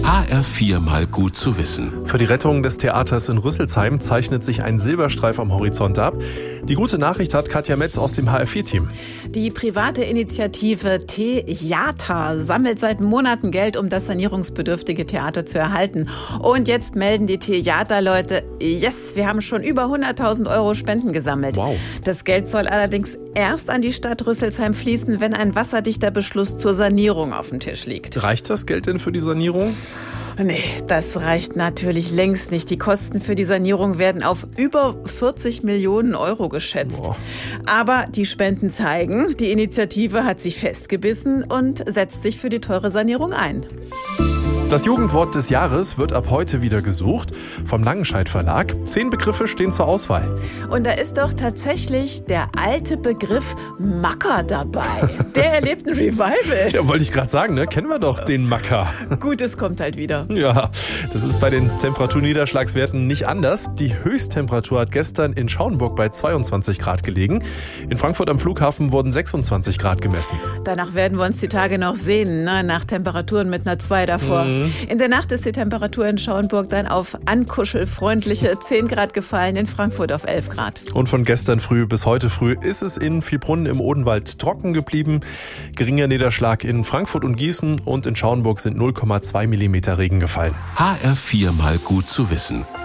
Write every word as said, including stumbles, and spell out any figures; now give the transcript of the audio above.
H R vier mal gut zu wissen. Für die Rettung des Theaters in Rüsselsheim zeichnet sich ein Silberstreif am Horizont ab. Die gute Nachricht hat Katja Metz aus dem H R vier Team. Die private Initiative T-Jata sammelt seit Monaten Geld, um das sanierungsbedürftige Theater zu erhalten. Und jetzt melden die T-Jata-Leute, yes, wir haben schon über hunderttausend Euro Spenden gesammelt. Wow. Das Geld soll allerdings erst an die Stadt Rüsselsheim fließen, wenn ein wasserdichter Beschluss zur Sanierung auf dem Tisch liegt. Reicht das Geld denn für die Sanierung? Nee, das reicht natürlich längst nicht. Die Kosten für die Sanierung werden auf über vierzig Millionen Euro geschätzt. Boah. Aber die Spenden zeigen, die Initiative hat sich festgebissen und setzt sich für die teure Sanierung ein. Das Jugendwort des Jahres wird ab heute wieder gesucht. Vom Langenscheidt Verlag. Zehn Begriffe stehen zur Auswahl. Und da ist doch tatsächlich der alte Begriff Macker dabei. Der erlebt ein Revival. Ja, wollte ich gerade sagen, ne? Kennen wir doch den Macker. Gut, es kommt halt wieder. Ja, das ist bei den Temperaturniederschlagswerten nicht anders. Die Höchsttemperatur hat gestern in Schauenburg bei zweiundzwanzig Grad gelegen. In Frankfurt am Flughafen wurden sechsundzwanzig Grad gemessen. Danach werden wir uns die Tage noch sehen, ne? Nach Temperaturen mit einer zwei davor. Mhm. In der Nacht ist die Temperatur in Schauenburg dann auf ankuschelfreundliche zehn Grad gefallen, in Frankfurt auf elf Grad. Und von gestern früh bis heute früh ist es in Vielbrunn im Odenwald trocken geblieben. Geringer Niederschlag in Frankfurt und Gießen und in Schauenburg sind null Komma zwei Millimeter Regen gefallen. H R vier mal gut zu wissen.